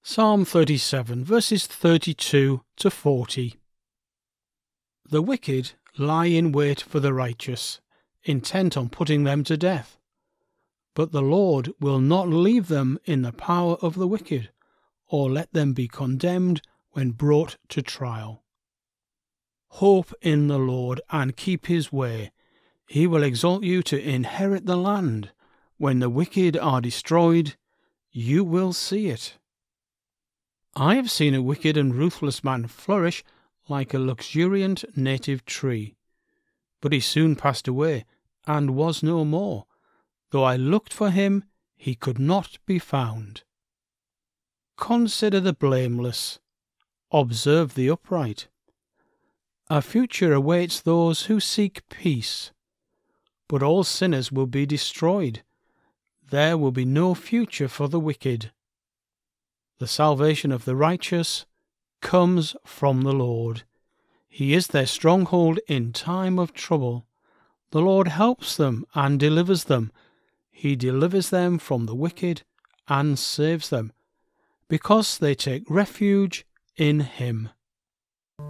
Psalm 37, verses 32 to 40. The wicked lie in wait for the righteous, intent on putting them to death. But the Lord will not leave them in the power of the wicked, or let them be condemned when brought to trial. Hope in the Lord and keep his way. He will exalt you to inherit the land. When the wicked are destroyed, you will see it. I have seen a wicked and ruthless man flourish like a luxuriant native tree. But he soon passed away, and was no more. Though I looked for him, he could not be found. Consider the blameless. Observe the upright. A future awaits those who seek peace. But all sinners will be destroyed. There will be no future for the wicked. The salvation of the righteous comes from the Lord. He is their stronghold in time of trouble. The Lord helps them and delivers them. He delivers them from the wicked and saves them, because they take refuge in him.